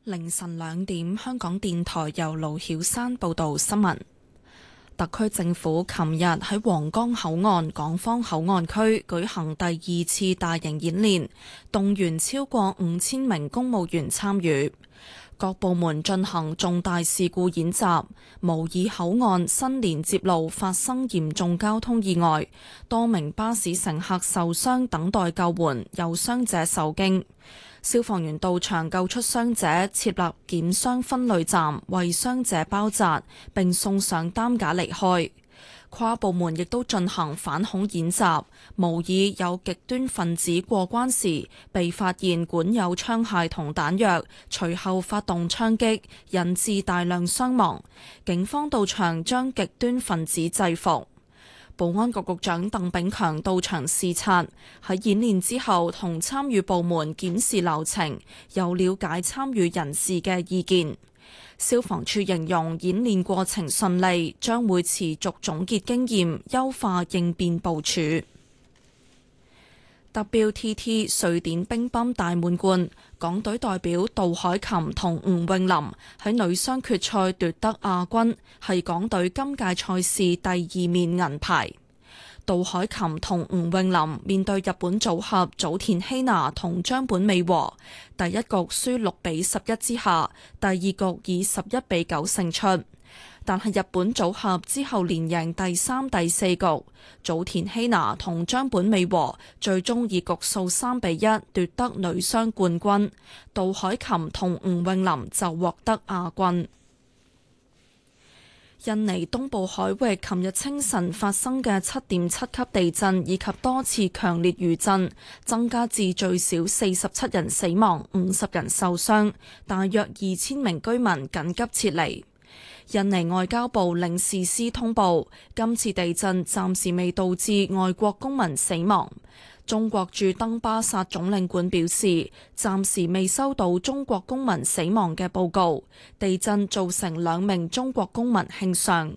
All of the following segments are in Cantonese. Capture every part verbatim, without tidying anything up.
凌晨兩點，香港電台由盧曉山報道新聞。特區政府琴日喺皇崗口岸港方口岸區舉行第二次大型演練，動員超過五千名公務員參與。各部門進行重大事故演習，模擬口岸新連接路發生嚴重交通意外，多名巴士乘客受傷等待救援，有傷者受驚。消防員到場救出傷者，設立檢傷分類站，為傷者包紮，並送上擔架離開。跨部門亦都進行反恐演習，模擬有極端分子過關時被發現管有槍械同彈藥，隨後發動槍擊，引致大量傷亡。警方到場將極端分子制服。保安局局長鄧炳強到場視察，喺演練之後同參與部門檢視流程，有了解參與人士嘅意見。消防處形容演練過程順利，將會持續總結經驗，優化應變部署。W T T 瑞典乒乓大滿貫，港隊代表杜凱琹同吳詠琳喺女雙決賽奪得亞軍，係港隊今屆賽事第二面銀牌。杜凱琹同吳詠琳面對日本組合早田希娜同張本美和，第一局輸六比十一之下，第二局以十一比九勝出。但係日本組合之後連贏第三、第四局，早田希娜同張本美和最終以局數三比一奪得女雙冠軍，杜凱琹同吳詠琳就獲得亞軍。印尼東部海域琴日清晨發生嘅七點七級地震以及多次強烈餘震，增加至最少四十七人死亡、五十人受傷，大約二千名居民緊急撤離。印尼外交部領事司通報，今次地震暫時未導致外國公民死亡。中國駐登巴薩總領館表示，暫時未收到中國公民死亡嘅報告。地震造成兩名中國公民輕傷。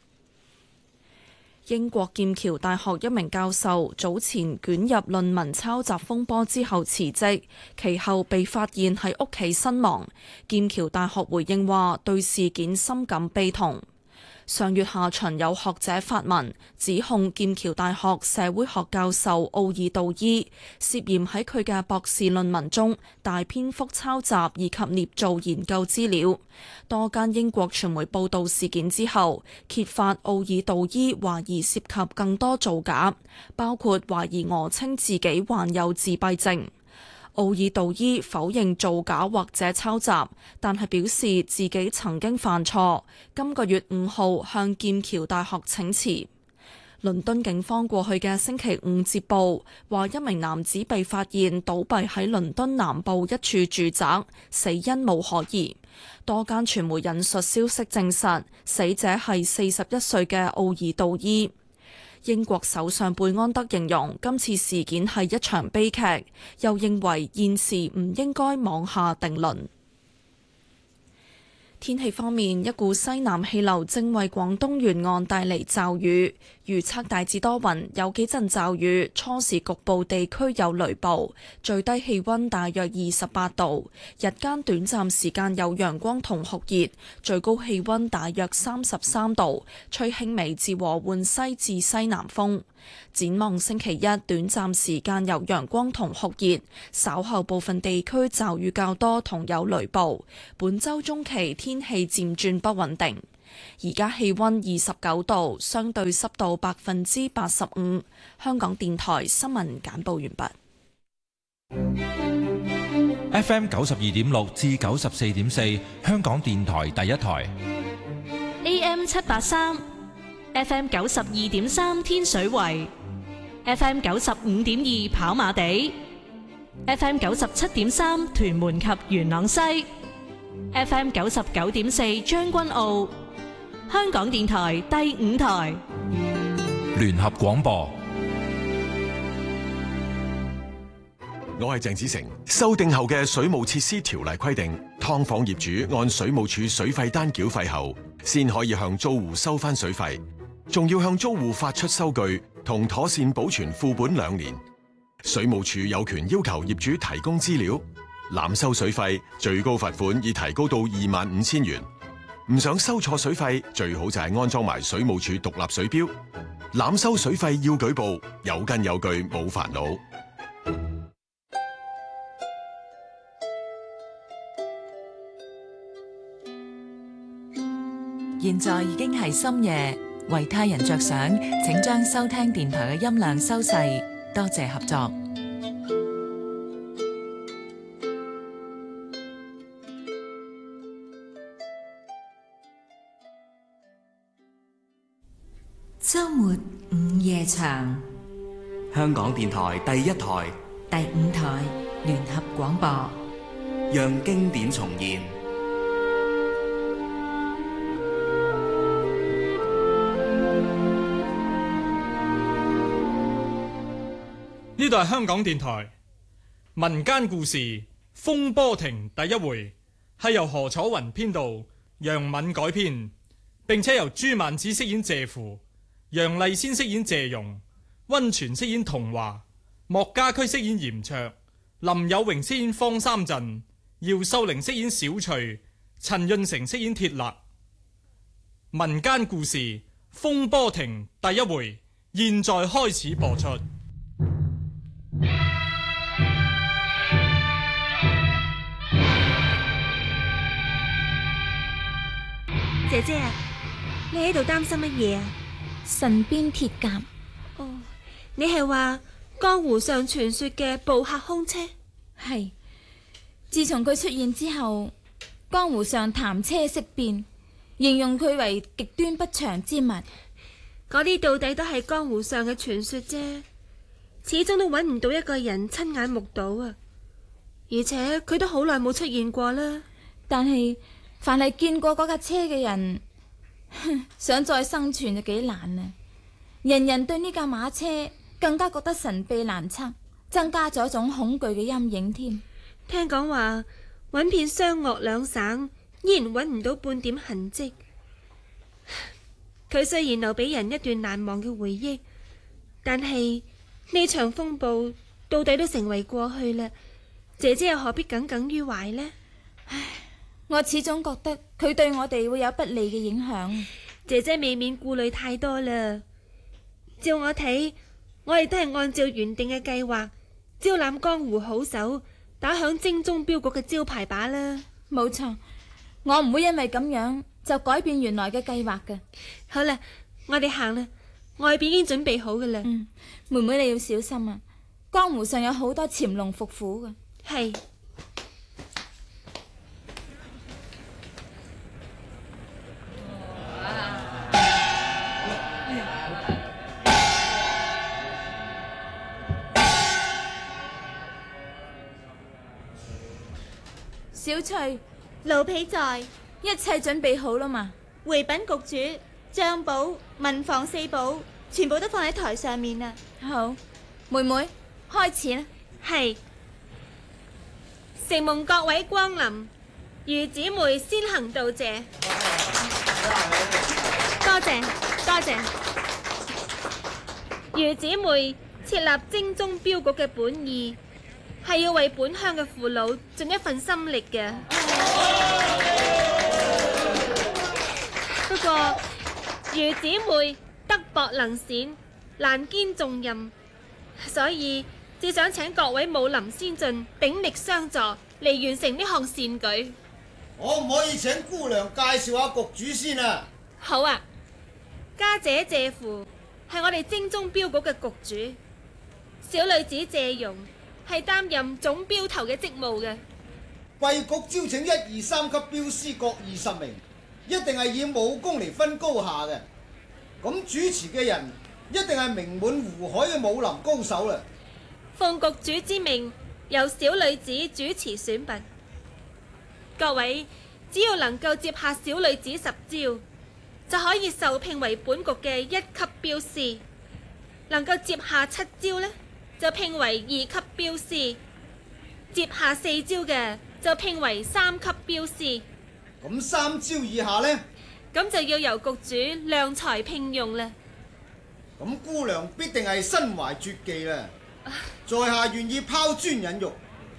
英國劍橋大學一名教授早前捲入論文抄襲風波之後辭職，其後被發現喺屋企身亡。劍橋大學回應話，對事件深感悲痛。上月下旬有學者發文指控劍橋大學社會學教授奧爾道伊涉嫌喺佢嘅博士論文中大篇幅抄襲以及捏造研究資料。多間英國傳媒報道事件之後，揭發奧爾道伊懷疑涉及更多造假，包括懷疑訛稱自己患有自閉症。奧爾道伊否認造假或者抄襲，但係表示自己曾經犯錯。今個月五號向劍橋大學請辭。倫敦警方過去嘅星期五接報，話一名男子被發現倒斃喺倫敦南部一處住宅，死因無可疑。多間傳媒引述消息證實，死者係四十一歲嘅奧爾道伊。英國首相貝安德形容今次事件係一場悲劇，又認為現時唔應該妄下定論。天氣方面，一股西南氣流正為廣東沿岸帶嚟驟雨，預測大致多雲，有幾陣驟雨，初時局部地區有雷暴，最低氣溫大約二十八度，日間短暫時間有陽光同酷熱，最高氣溫大約三十三度，吹輕微至和緩西至西南風。展望星期一，短暫時間有陽光同酷熱，稍後部分地區驟雨較多同有雷暴。本周中期天氣漸轉不穩定。而家氣溫二十九度，相對濕度百分之八十五。香港電台新聞簡報完畢。F M 九十二點六至九十四點四，香港電台第一台。 A M 七八三。F M 九十二點三天水圍 ，F M 九十五點二跑馬地 ，F M 九十七點三屯門及元朗西 ，F M 九十九點四將軍澳，香港電台第五台聯合廣播。 我係鄭子誠。修訂後嘅水務設施條例規定，劏房業主按水務署水費單繳費後，先可以向租戶收返水費。仲要向租戶發出收據同妥善保存副本兩年。水務署有權要求業主提供資料， 濫收水費，最高罰款已提高到二萬五千元。唔想收錯水費，最好就係安裝埋水務署獨立水錶。濫收水費要舉報，有根有據冇煩惱。 現在已經係深夜，為他人着想，請將收聽電台嘅音量收細，多謝合作。 周末午夜場， 香港電台第一台、 第五台聯合廣播， 讓經典重現。 呢度係香港電台民間故事《風波亭》第一回，係由何楚雲編導，楊敏改編，並且由朱曼子飾演謝符，楊麗仙飾演謝蓉，溫泉飾演童華，莫家駒飾演嚴卓，林有榮飾演方三鎮，姚秀玲飾演小翠，陳潤成飾演鐵勒。民間故事《風波亭》第一回，現在開始播出。 姐姐啊，你喺度擔心乜嘢啊？ 神鞭鐵甲。 哦，你係話江湖上傳說嘅捕客空車？ 係。自從佢出現之後，江湖上談車色變，形容佢為極端不祥之物。 嗰啲到底都係江湖上嘅傳說啫，始終都揾唔到一個人親眼目睹啊！而且佢都好耐冇出現過啦。 但係凡係見過嗰架車嘅人，想再生存就幾難啊！人人對呢架馬車更加覺得神秘難測，增加咗一種恐懼嘅陰影添。 聽講話揾遍雙鄂兩省，依然揾唔到半點痕跡。佢雖然留俾人一段難忘嘅回憶，但係呢場風暴到底都成為過去啦。姐姐又何必耿耿於懷呢？ 唉，我始終覺得佢對我哋會有不利嘅影響。 姐姐未免顧慮太多啦。照我睇，我哋都係按照原定嘅計劃招攬江湖好手，打響精忠鏢局嘅招牌把啦。 冇錯，我唔會因為咁樣就改變原來嘅計劃嘅。 好啦，我哋行啦，外邊已經準備好噶啦。 嗯，妹妹你要小心啊，江湖上有好多潛龍伏虎嘅。 係。 小翠， 奴婢在， 一切準備好啦嘛？ 回稟局主，帳簿、文房四寶全部都放喺台上面啦。 好，妹妹開始啦。 係。承蒙各位光臨，余姊妹先行道謝。多謝多謝。余姊妹設立精忠鏢局嘅本意，係要為本鄉嘅父老盡一份心力嘅。不過余姊妹德薄能選，難兼重任，所以只想請各位武林先進鼎力相助，嚟完成呢項善舉。 可唔可以請姑娘介紹下局主先啊？ 好啊，家姐謝符係我哋精忠鏢局嘅局主，小女子謝蓉係擔任總鏢頭嘅職務嘅。 貴局招請一二三級鏢師各二十名，一定係以武功嚟分高下嘅。咁主持嘅人一定係名滿湖海嘅武林高手啦。 奉局主之命，由小女子主持選拔。各位只要能夠接下小女子十招，就可以受聘為本局嘅一級鏢師；能夠接下七招呢，就聘為二級鏢師；接下四招嘅就聘為三級鏢師。 咁三招以下呢？ 咁就要由局主量才聘用啦。 咁姑娘必定係身懷絕技啦，在下願意拋磚引玉，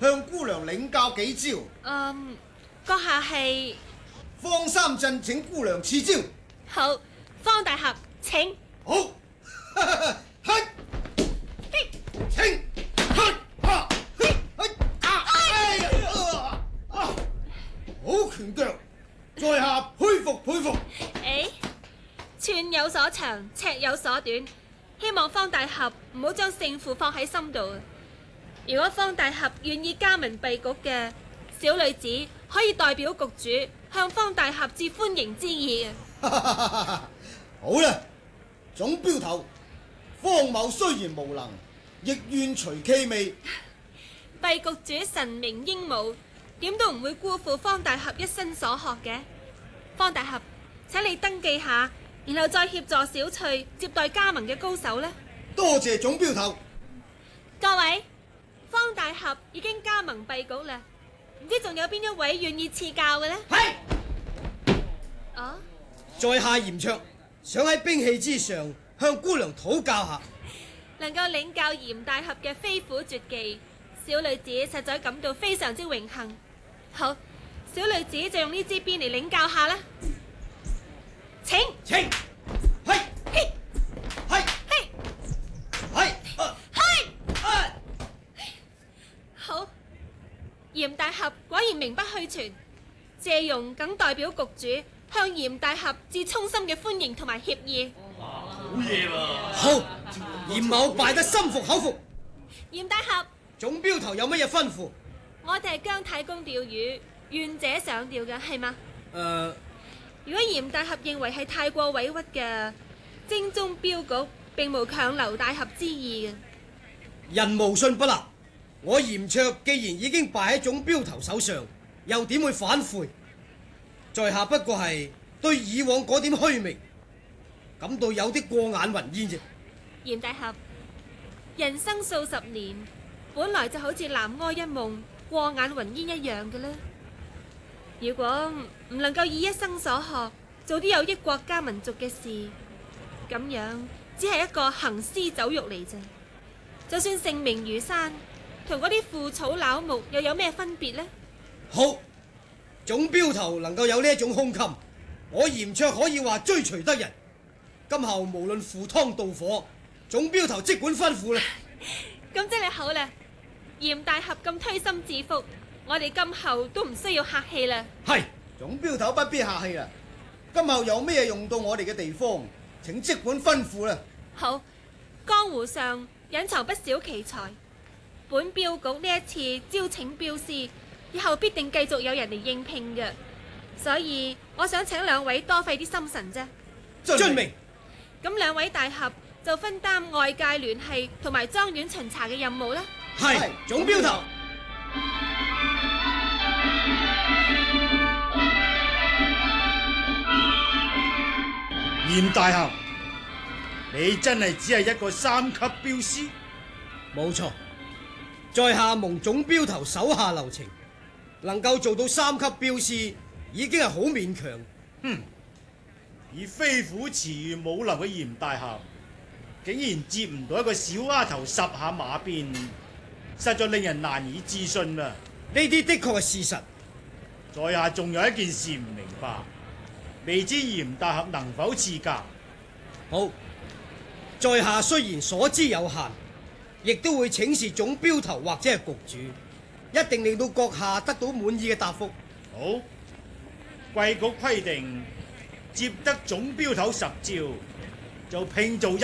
向姑娘領教幾招。 嗯，閣下係方三鎮，請姑娘賜招。 好，方大俠請。 好，嘿，請，嘿，啊，嘿，啊，哎呀，啊，好拳腳，在下佩服佩服。 誒，寸有所長，尺有所短，希望方大俠唔好將勝負放喺心度。如果方大俠願意加盟閉局嘅，小女子可以代表局主向方大俠致歡迎之意啊！ 好啦，總標頭，方某雖然無能，亦願隨其味。 閉局主神明英武，點都唔會辜負方大俠一生所學嘅。方大俠，請你登記下，然後再協助小翠接待加盟嘅高手呢。 多謝總標頭。 各位，方大俠已經加盟閉局啦，唔知仲有邊一位願意賜教嘅呢？ 係。 啊？ 在下嚴卓，想喺兵器之上向姑娘討教下。 能夠領教嚴大俠嘅飛虎絕技，小女子實在感到非常之榮幸。好，小女子就用呢支鞭嚟領教下啦。請請，係嘿係嘿係係好，嚴大俠果然名不虛傳，借用僅代表局主向嚴大俠致衷心嘅歡迎同埋歉意。 好嘢喎！好，嚴某拜得心服口服。 嚴大俠， 總標頭有乜嘢吩咐？ 我哋係姜太公釣魚，願者上釣嘅，係嗎？ 誒、呃， 如果嚴大俠認為係太過委屈嘅，精忠鏢局並無強留大俠之意嘅。 人無信不立，我嚴卓既然已經敗喺總標頭手上，又點會反悔？在下不過係對以往嗰點虛名感到有啲過眼雲煙啫。 嚴大俠，人生數十年，本來就好似南柯一夢、過眼雲煙一樣嘅啦。如果唔能夠以一生所學做啲有益國家民族嘅事，咁樣只係一個行屍走肉嚟啫。就算性命如山，同嗰啲腐草朽木又有咩分別呢？ 好，總標頭能夠有呢一種胸襟，我嚴卓可以話追隨得人。今後無論赴湯蹈火，總標頭即管吩咐啦。 咁即係好啦，嚴大俠咁推心置腹，我哋今後都唔需要客氣啦。 係，總標頭不必客氣啦。今後有咩用到我哋嘅地方，請即管吩咐啦。 好，江湖上隱藏不少奇才，本鏢局呢一次招請鏢師，以後必定繼續有人嚟應聘嘅，所以我想請兩位多費啲心神啫。 遵命。 咁兩位大俠就分擔外界聯繫同埋莊園巡查嘅任務啦。 係，總標頭。 嚴大俠，你真係只係一個三級鏢師？ 冇錯，在下蒙總標頭手下留情，能夠做到三級鏢師，已經係好勉強。 哼！以飛虎馳如武林嘅嚴大俠，竟然接唔到一個小丫頭十下馬鞭，實在令人難以置信啦！ 呢啲的確係事實。 在下仲有一件事唔明白，未知嚴大俠能否賜教？ 好，在下雖然所知有限，亦都會請示總標頭或者係局主，一定令到閣下得到滿意嘅答覆。 好，貴局規定，接得總標頭十招，就聘做一